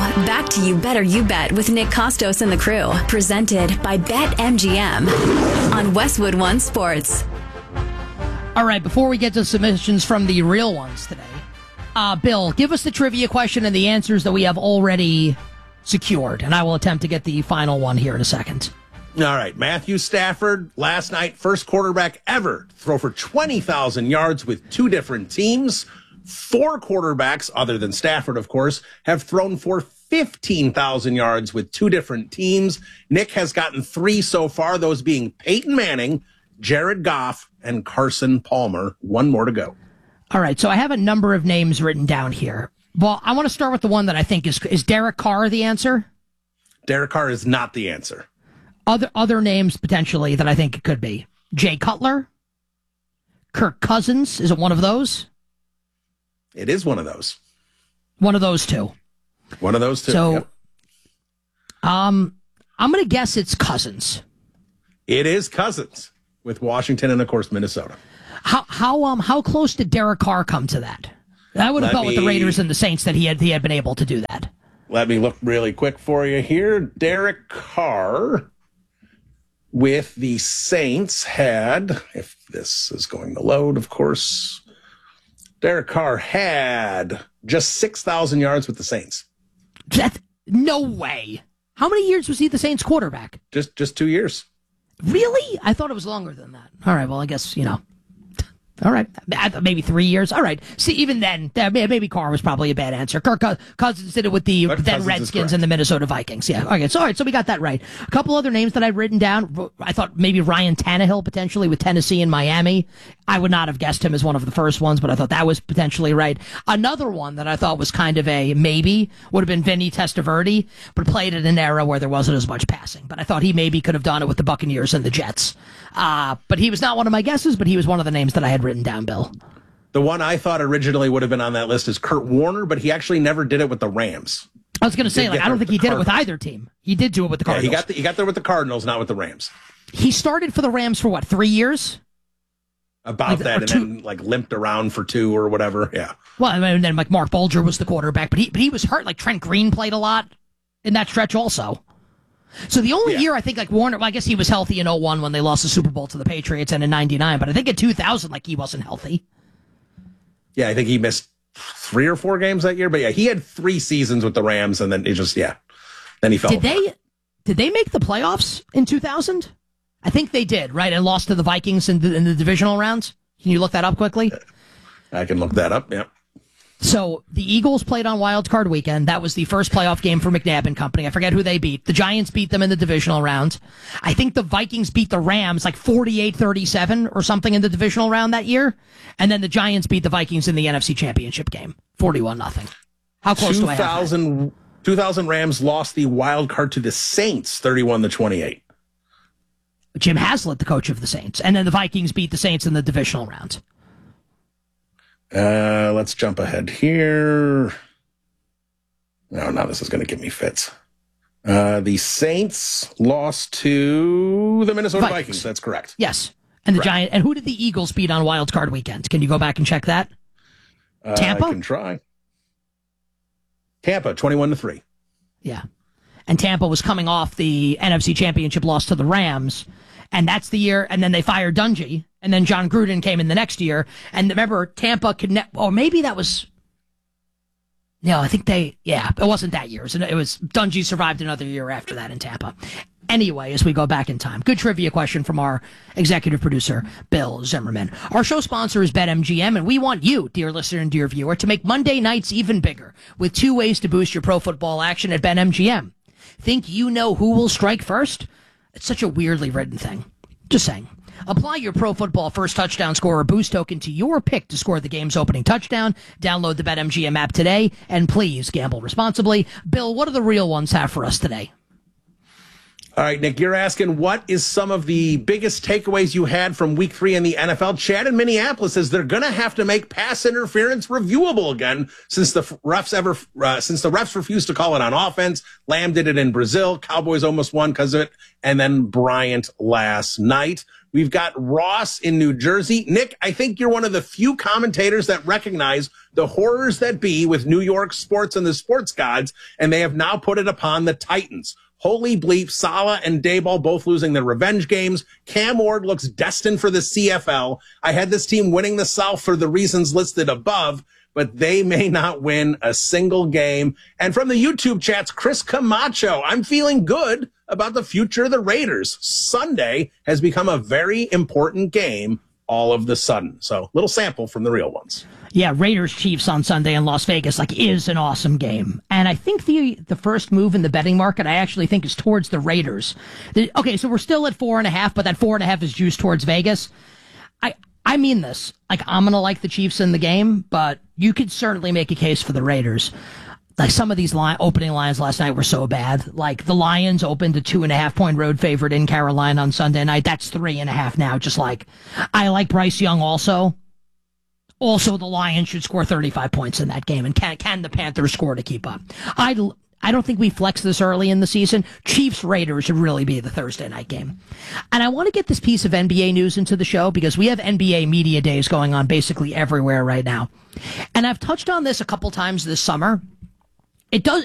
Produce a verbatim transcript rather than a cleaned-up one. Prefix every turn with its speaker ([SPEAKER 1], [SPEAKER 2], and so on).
[SPEAKER 1] back to You Better You Bet with Nick Costos and the crew. Presented by BetMGM on Westwood One Sports.
[SPEAKER 2] All right, before we get to submissions from the real ones today, uh, Bill, give us the trivia question and the answers that we have already secured, and I will attempt to get the final one here in a second.
[SPEAKER 3] All right, Matthew Stafford, last night, first quarterback ever to throw for twenty thousand yards with two different teams. Four quarterbacks, other than Stafford, of course, have thrown for fifteen thousand yards with two different teams. Nick has gotten three so far, those being Peyton Manning, Jared Goff, and Carson Palmer. One more to go.
[SPEAKER 2] All right, so I have a number of names written down here. Well, I want to start with the one that I think is, is Derek Carr the answer?
[SPEAKER 3] Derek Carr is not the answer.
[SPEAKER 2] Other other names potentially that I think it could be. Jay Cutler? Kirk Cousins? Is it one of those?
[SPEAKER 3] It is one of those.
[SPEAKER 2] One of those two.
[SPEAKER 3] One of those two.
[SPEAKER 2] So,
[SPEAKER 3] yep.
[SPEAKER 2] um, I'm going to guess it's Cousins.
[SPEAKER 3] It is Cousins with Washington and, of course, Minnesota.
[SPEAKER 2] How how um how close did Derek Carr come to that? I would have
[SPEAKER 3] Let
[SPEAKER 2] thought
[SPEAKER 3] me,
[SPEAKER 2] with the Raiders and the Saints that he had he had been able to do that.
[SPEAKER 3] Let me look really quick for you here. Derek Carr with the Saints had, if this is going to load, of course, Derek Carr had just six thousand yards with the Saints.
[SPEAKER 2] That, no way. How many years was he the Saints quarterback?
[SPEAKER 3] Just just two years.
[SPEAKER 2] Really? I thought it was longer than that. All right, well, I guess, you know. All right, maybe three years. All right. See, even then, maybe Carr was probably a bad answer. Kirk Cousins did it with the
[SPEAKER 3] but
[SPEAKER 2] then
[SPEAKER 3] Cousins
[SPEAKER 2] Redskins and the Minnesota Vikings. Yeah. Okay. So, all right. So we got that right. A couple other names that I've written down. I thought maybe Ryan Tannehill potentially with Tennessee and Miami. I would not have guessed him as one of the first ones, but I thought that was potentially right. Another one that I thought was kind of a maybe would have been Vinny Testaverde, but played at an era where there wasn't as much passing. But I thought he maybe could have done it with the Buccaneers and the Jets. Uh, but he was not one of my guesses, but he was one of the names that I had written down, Bill.
[SPEAKER 3] The one I thought originally would have been on that list is Kurt Warner, but he actually never did it with the Rams.
[SPEAKER 2] I was going to say, like, I don't think he did it with either team. He did do it with the Cardinals.
[SPEAKER 3] Yeah, he got the, he got there with the Cardinals, not with the Rams.
[SPEAKER 2] He started for the Rams for what, three years?
[SPEAKER 3] About
[SPEAKER 2] like,
[SPEAKER 3] that, and
[SPEAKER 2] two.
[SPEAKER 3] then like limped around for two or whatever. Yeah.
[SPEAKER 2] Well, and then like Mark Bulger was the quarterback, but he but he was hurt. Like Trent Green played a lot in that stretch also. So the only
[SPEAKER 3] yeah.
[SPEAKER 2] year I think like Warner, well, I guess he was healthy in oh one when they lost the Super Bowl to the Patriots, and in ninety-nine. But I think in two thousand, like he wasn't healthy.
[SPEAKER 3] Yeah, I think he missed three or four games that year. But yeah, he had three seasons with the Rams, and then he just yeah, then he fell.
[SPEAKER 2] Did
[SPEAKER 3] apart.
[SPEAKER 2] they did they make the playoffs in two thousand? I think they did, right? And lost to the Vikings in the, in the divisional rounds. Can you look that up quickly?
[SPEAKER 3] I can look that up. Yeah.
[SPEAKER 2] So the Eagles played on Wild Card Weekend. That was the first playoff game for McNabb and company. I forget who they beat. The Giants beat them in the divisional round. I think the Vikings beat the Rams like forty-eight thirty-seven or something in the divisional round that year. And then the Giants beat the Vikings in the N F C Championship game, forty-one nothing. How close do I have that?
[SPEAKER 3] two thousand Rams lost the wild card to the Saints, thirty-one to twenty-eight.
[SPEAKER 2] Jim Haslett, the coach of the Saints. And then the Vikings beat the Saints in the divisional round.
[SPEAKER 3] Uh, let's jump ahead here. No, now this is going to give me fits. Uh, the Saints lost to the Minnesota Vikings. Vikings. That's correct.
[SPEAKER 2] Yes. And the
[SPEAKER 3] correct.
[SPEAKER 2] Giant. And who did the Eagles beat on Wild Card Weekend? Can you go back and check that?
[SPEAKER 3] Uh,
[SPEAKER 2] Tampa?
[SPEAKER 3] I can try. Tampa, twenty-one to three.
[SPEAKER 2] Yeah. And Tampa was coming off the N F C Championship loss to the Rams. And that's the year. And then they fired Dungy. And then John Gruden came in the next year. And remember, Tampa connect, or maybe that was, no, I think they, yeah, it wasn't that year. It was, Dungy survived another year after that in Tampa. Anyway, as we go back in time, good trivia question from our executive producer, Bill Zimmerman. Our show sponsor is BetMGM, and we want you, dear listener and dear viewer, to make Monday nights even bigger with two ways to boost your pro football action at BetMGM. Think you know who will strike first? It's such a weirdly written thing. Just saying. Apply your Pro Football First Touchdown Scorer boost token to your pick to score the game's opening touchdown. Download the BetMGM app today, and please gamble responsibly. Bill, what do the real ones have for us today?
[SPEAKER 3] All right, Nick, you're asking what is some of the biggest takeaways you had from week three in the N F L? Chad in Minneapolis says they're going to have to make pass interference reviewable again since the refs ever, uh, since the refs refused to call it on offense. Lamb did it in Brazil. Cowboys almost won because of it. And then Bryant last night. We've got Ross in New Jersey. Nick, I think you're one of the few commentators that recognize the horrors that be with New York sports and the sports gods, and they have now put it upon the Titans. Holy bleep, Saleh and Daboll both losing their revenge games. Cam Ward looks destined for the C F L. I had this team winning the South for the reasons listed above, but they may not win a single game. And from the YouTube chats, Chris Camacho, I'm feeling good about the future of the Raiders. Sunday has become a very important game all of the sudden. So little sample from the real ones.
[SPEAKER 2] Yeah, Raiders Chiefs on Sunday in Las Vegas, like, is an awesome game. And I think the the first move in the betting market, I actually think, is towards the Raiders. The, okay, so we're still at four and a half, but that four and a half is juiced towards Vegas. I I mean this. Like, I'm going to like the Chiefs in the game, but you could certainly make a case for the Raiders. Like, some of these line, opening lines last night were so bad. Like, the Lions opened a two and a half point road favorite in Carolina on Sunday night. That's three and a half now. Just like, I like Bryce Young also. Also, the Lions should score thirty-five points in that game. And can, can the Panthers score to keep up? I, I don't think we flex this early in the season. Chiefs Raiders should really be the Thursday night game. And I want to get this piece of N B A news into the show because we have N B A media days going on basically everywhere right now. And I've touched on this a couple times this summer. It does,